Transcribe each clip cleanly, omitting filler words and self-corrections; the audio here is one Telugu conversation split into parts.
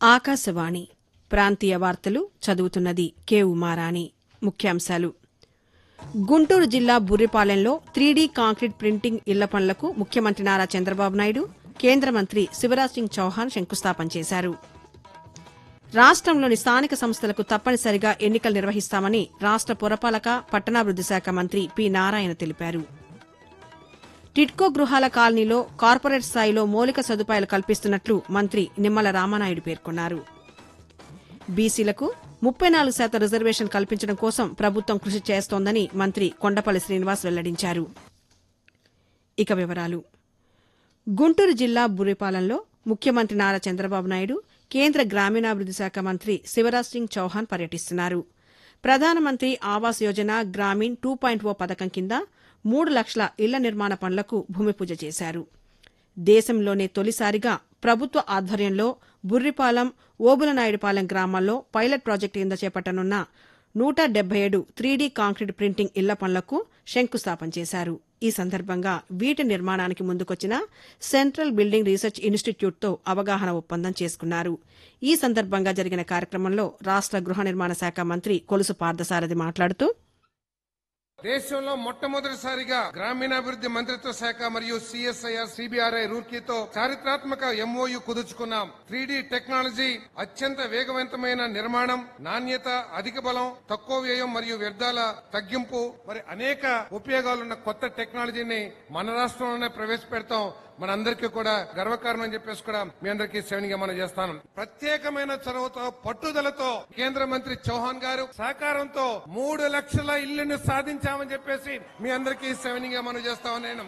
ఆకాశవాణి ప్రాంతీయ వార్తలు చదువుతున్నది కె ఉమారాణి. ముఖ్యాంశాలు. గుంటూరు జిల్లా బుర్రిపాలెంలో 3D కాంక్రీట్ ప్రింటింగ్ ఇళ్ల పనులకు ముఖ్యమంత్రి నారా చంద్రబాబు నాయుడు, కేంద్ర మంత్రి శివరాజ్ సింగ్ చౌహాన్ శంకుస్థాపన చేశారు. రాష్టంలోని స్థానిక సంస్థలకు తప్పనిసరిగా ఎన్నికలు నిర్వహిస్తామని రాష్ట పురపాలక, పట్టణాభివృద్ది శాఖ మంత్రి పి. నారాయణ తెలిపారు. టిడ్కో గృహాల కాలనీలో కార్పొరేట్ స్థాయిలో మౌలిక సదుపాయాలు కల్పిస్తున్నట్లు మంత్రి నిమ్మల రామానాయుడు పేర్కొన్నారు. బీసీలకు 34% రిజర్వేషన్ కల్పించడం కోసం ప్రభుత్వం కృషి చేస్తోందని మంత్రి కొండపల్లి శ్రీనివాస్ వెల్లడించారు. ఇక వివరాలు. గుంటూరు జిల్లా బుర్రిపాలెంలో ముఖ్యమంత్రి నారా చంద్రబాబు నాయుడు, కేంద్ర గ్రామీణాభివృద్ది శాఖ మంత్రి శివరాజ్ సింగ్ చౌహాన్ పర్యటిస్తున్నారు. ప్రధానమంత్రి ఆవాస్ యోజన గ్రామీణ్ 2.0 పథకం కింద 3 లక్షల ఇళ్ల నిర్మాణ పనులకు భూమి పూజ చేశారు. దేశంలోనే తొలిసారిగా ప్రభుత్వ ఆధ్వర్యంలో బుర్రిపాలెం, ఓబులనాయుడుపాలెం గ్రామాల్లో పైలట్ ప్రాజెక్టు కింద చేపట్టనున్న 177 3D కాంక్రీట్ ప్రింటింగ్ ఇళ్ల పనులకు శంకుస్థాపన చేశారు. ఈ సందర్భంగా వీటి నిర్మాణానికి ముందుకొచ్చిన సెంట్రల్ బిల్డింగ్ రీసెర్చ్ ఇన్స్టిట్యూట్తో అవగాహన ఒప్పందం చేసుకున్నారు. ఈ సందర్భంగా జరిగిన కార్యక్రమంలో రాష్ట గృహ నిర్మాణ శాఖ మంత్రి కొలుసు పార్థసారథి మాట్లాడుతూ, దేశంలో మొట్టమొదటిసారిగా గ్రామీణాభివృద్ది మంత్రిత్వ శాఖ మరియు సిఎస్ఐఆర్ సిబిఆర్ఐ రూర్కీతో చారిత్రాత్మక ఎంఓయు కుదుర్చుకున్నాం. 3D టెక్నాలజీ, అత్యంత వేగవంతమైన నిర్మాణం, నాణ్యత, అధిక బలం, తక్కువ వ్యయం మరియు వ్యర్థాల తగ్గింపు మరి అనేక ఉపయోగాలున్న కొత్త టెక్నాలజీని మన రాష్ట్రంలోనే ప్రవేశపెడతాం. మనందరికీ కూడా గర్వకారణం అని చెప్పేసి కూడా మీ అందరికీ శ్రేణిగా మనం చేస్తాను. ప్రత్యేకమైన చొరవతో, పట్టుదలతో కేంద్ర మంత్రి చౌహాన్ గారు సహకారంతో 3 లక్షల ఇళ్లను సాధించామని చెప్పేసి మీ అందరికీ శ్రేణిగా మనం చేస్తామని నేను.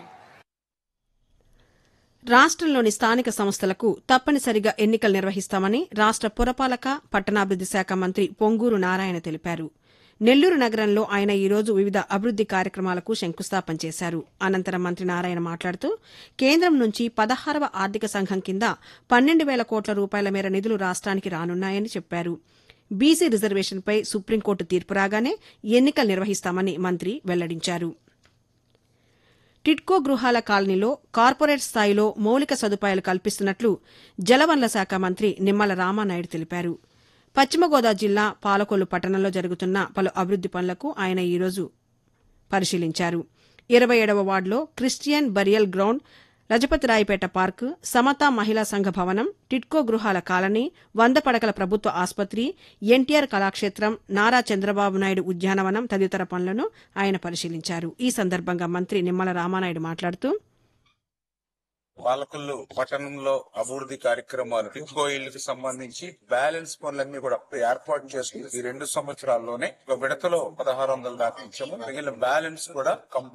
రాష్టంలోని స్థానిక సంస్థలకు తప్పనిసరిగా ఎన్నికలు నిర్వహిస్తామని రాష్ట పురపాలక, పట్టణాభివృద్ది శాఖ మంత్రి పొంగూరు నారాయణ తెలిపారు. నెల్లూరు నగరంలో ఆయన ఈరోజు వివిధ అభివృద్ది కార్యక్రమాలకు శంకుస్థాపన చేశారు. అనంతరం మంత్రి నారాయణ మాట్లాడుతూ, కేంద్రం నుంచి 16వ ఆర్థిక సంఘం కింద 12,000 కోట్ల రూపాయల మేర నిధులు రాష్ట్రానికి రానున్నాయని చెప్పారు. బీసీ రిజర్వేషన్పై సుప్రీంకోర్టు తీర్పు రాగానే ఎన్నికలు నిర్వహిస్తామని మంత్రి వెల్లడించారు. టిడ్కో గృహాల కాలనీలో కార్పొరేట్ స్థాయిలో మౌలిక సదుపాయాలు కల్పిస్తున్నట్లు జలవనరుల శాఖ మంత్రి నిమ్మల రామానాయుడు తెలిపారు. పశ్చిమ గోదావరి జిల్లా పాలకొల్లు పట్టణంలో జరుగుతున్న పలు అభివృద్ది పనులకు ఆయన ఈరోజు పరిశీలించారు. 27వ వార్డులో క్రిస్టియన్ బరియల్ గ్రౌండ్, లజపతిరాయపేట పార్కు, సమతా మహిళా సంఘ భవనం, టిడ్కో గృహాల కాలనీ, 100 పడకల ప్రభుత్వ ఆసుపత్రి, ఎన్టీఆర్ కళాక్షేత్రం, నారా చంద్రబాబు నాయుడు ఉద్యానవనం తదితర పనులను ఆయన పరిశీలించారు. ఈ సందర్భంగా మంత్రి నిమ్మల రామానాయుడు మాట్లాడుతూ, పాలకొల్లు పట్టణంలో అభివృద్ధి కార్యక్రమాలు, టిడ్కో ఇళ్లకు సంబంధించి బ్యాలెన్స్ పనులన్నీ కూడా ఏర్పాటు చేసుకుని ఈ 2 సంవత్సరాల్లోనే ఒక విడతలో 1600 దాకా ఇచ్చాము. మిగిలిన బ్యాలెన్స్ కూడా